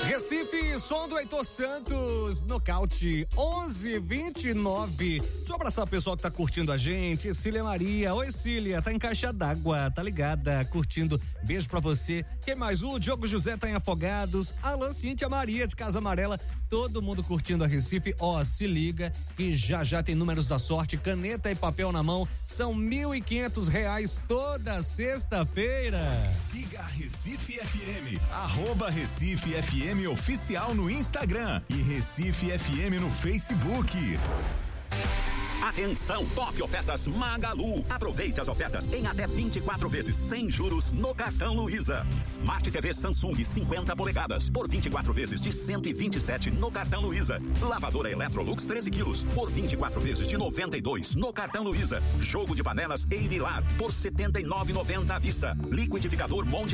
Recife, som do Heitor Santos, nocaute 11:29. Deixa eu abraçar o pessoal que tá curtindo a gente. Cília Maria, oi Cília, tá em Caixa d'Água, tá ligada, curtindo. Beijo pra você. Quem mais? O Diogo José tá em Afogados. Alan, Cíntia, Maria de Casa Amarela, todo mundo curtindo a Recife. Ó, se liga que já tem números da sorte, caneta e papel na mão. São R$1.500 toda sexta-feira. Siga a Recife FM, @Recife FM Oficial no Instagram e Recife FM no Facebook. Atenção, top ofertas Magalu. Aproveite as ofertas em até 24 vezes sem juros no cartão Luiza. Smart TV Samsung 50 polegadas por 24 vezes de 127 no cartão Luiza. Lavadora Electrolux 13 quilos por 24 vezes de 92 no cartão Luiza. Jogo de panelas Eirilar por 79,90 à vista. Liquidificador Monte